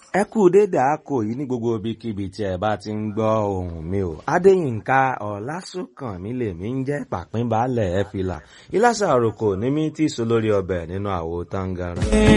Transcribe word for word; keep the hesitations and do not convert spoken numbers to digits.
ẹ kú dédé àkó yìí ní gbogbo ibikíbi tí ẹ bá ti ń gbọ́ ohùn mi o. Adéyínká Ọlásùnkànmí lèmi ń jẹ́ pàpín baálẹ̀ ẹ fìlà ìlàsà àròkò ní mi tí so lórí ọbẹ̀ nínú àwo táǹgàrà.